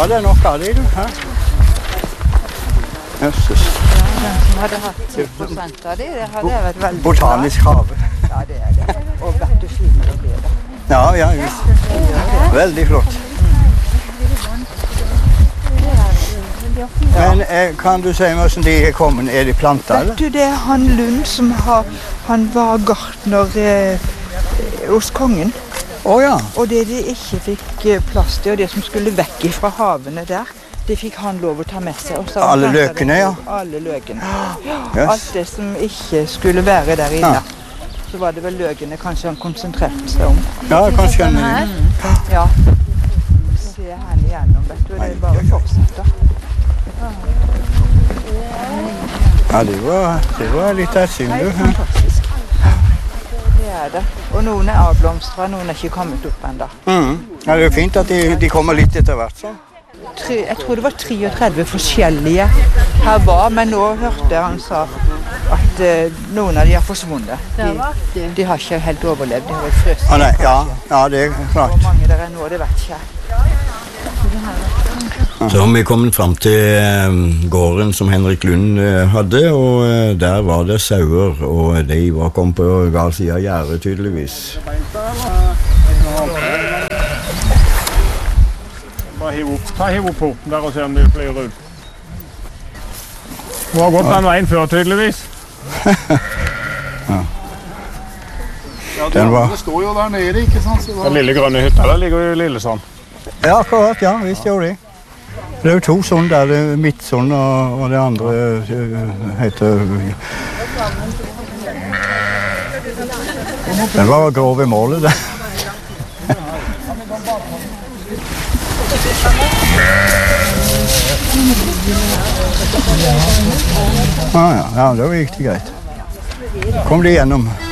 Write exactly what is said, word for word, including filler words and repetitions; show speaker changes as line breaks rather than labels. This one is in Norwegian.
Ja, det er nok av det, du. Hæ? Jøsses.
Den som hadde hatt ti prosent av det, det hadde vært veldig bra.
Botanisk hage.
Ja, det er det. Og vet du finere å bli det.
Ja, ja, visst. Veldig flott. Men eh, kan du si meg hvordan de er kommet? Er de plantet, eller?
Vet du, det er han Lund som har, han var gartner eh, hos kongen.
Å ja.
Og det de ikke fikk eh, plass til, og det som skulle vekk fra havene der, det fikk han lov å ta med seg. Og så
Alle løkene, ja.
Alle løkene. Ja,
Yes.
alt det som ikke skulle være der inne.
Ja.
Så var det vel løkene kanskje han konsentrerte seg om.
Ja, jeg kan skjønne det.
Ja. Se her igjennom, vet du. Det er bare fortsetter.
Ja, det var, det var litt etsing, du.
Fantastisk. Det er det. Og noen er avblomstret, noen er ikke kommet opp enda.
Mm. Ja, det er jo fint at de, de kommer litt etter hvert, så.
Tre, jeg tror det var treogtredve forskjellige her var, men nå hørte jeg han sa at uh, noen av de har forsvunnet. De, de har ikke helt overlevd, de har vært frøst.
Ah, nei, ja, ja, det er klart.
Hvor mange der er nå, det vet ikke.
Så har vi kommet frem til eh, gården som Henrik Lund eh, hadde, og eh, der var det sauer, og de var kommet på gal side av gjerdet tydeligvis.
Bare hiv opp, ta hiv opp porten der og se om de flyr ut. Du har gått den veien før tydeligvis.
Ja.
Ja, det,
Den var-
det står jo der nede, ikke sant? Så da...
Den lille grønne hytta, der ligger jo i Lillesand.
Ja, akkurat, ja, visst gjør det. Det er jo to sånne der, det er midtsånn og, og det andre uh, heter... Den var grov i målet, det. Ah, ja, ja, det gikk det greit. Kom de gjennom.